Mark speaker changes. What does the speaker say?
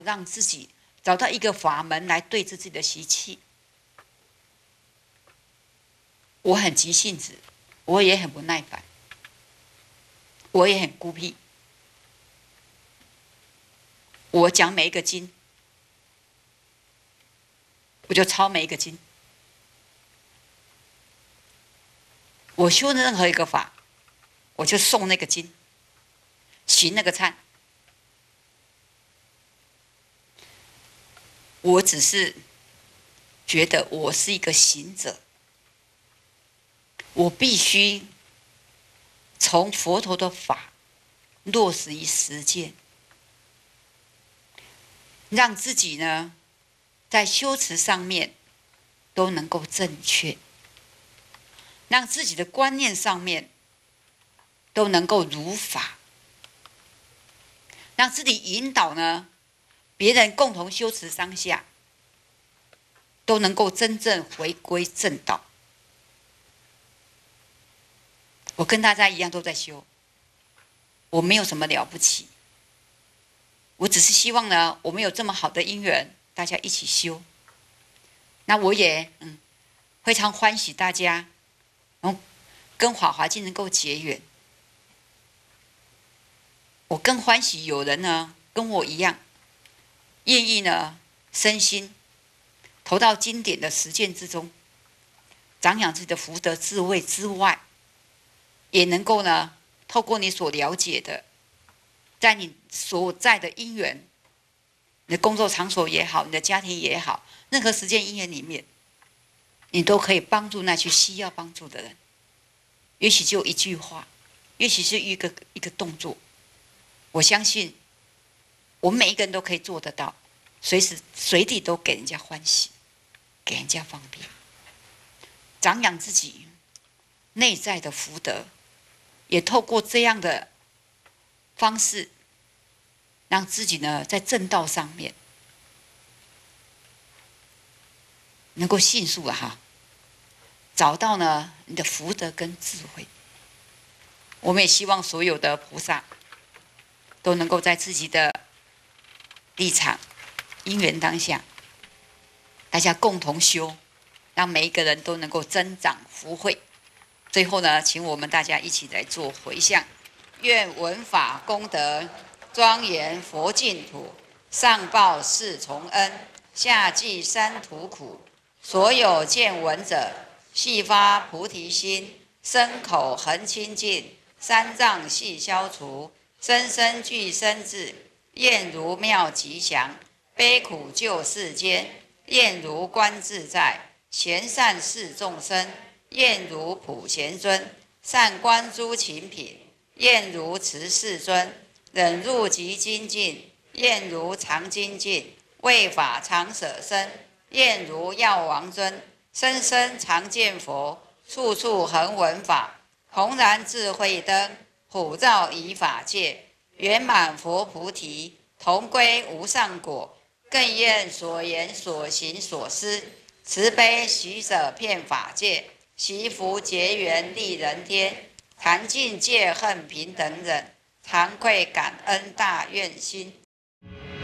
Speaker 1: 让自己找到一个法门来对治自己的习气。我很急性子，我也很不耐烦，我也很孤僻。我讲每一个经，我就抄每一个经。我修的任何一个法，我就诵那个经，行那个忏。我只是觉得我是一个行者，我必须从佛陀的法落实于实践，让自己呢在修持上面都能够正确，让自己的观念上面都能够如法，让自己引导呢别人共同修持当下，都能够真正回归正道。我跟大家一样都在修，我没有什么了不起，我只是希望呢，我们有这么好的因缘，大家一起修。那我也非常欢喜大家，跟华华经能够结缘。我更欢喜有人呢跟我一样，愿意呢身心投到经典的实践之中，长养自己的福德智慧之外，也能够呢透过你所了解的，在你所在的因缘，你的工作场所也好，你的家庭也好，任何实践因缘里面，你都可以帮助那去需要帮助的人。也许就一句话，也许是一个动作，我相信我们每一个人都可以做得到，随时随地都给人家欢喜，给人家方便，长养自己内在的福德，也透过这样的方式，让自己呢在正道上面能够迅速找到呢你的福德跟智慧。我们也希望所有的菩萨都能够在自己的立场因缘当下，大家共同修，让每一个人都能够增长福慧。最后呢，请我们大家一起来做回向，愿闻法功德庄严佛净土，上报四重恩，下济三途苦。所有见闻者，悉发菩提心，身口恒清净，三障悉消除，生生具身智，愿如妙吉祥，悲苦救世间，愿如观自在，贤善事众生，愿如普贤尊，善观诸勤品，愿如慈世尊，忍辱极精进，愿如常精进，为法常舍身，愿如药王尊，生生常见佛，处处恒闻法，弘然智慧灯，普照以法界，圆满佛菩提，同归无上果。更愿所言所行所思，慈悲喜舍遍法界，习福结缘利人天，禅尽戒恨平等忍，惭愧感恩大愿心。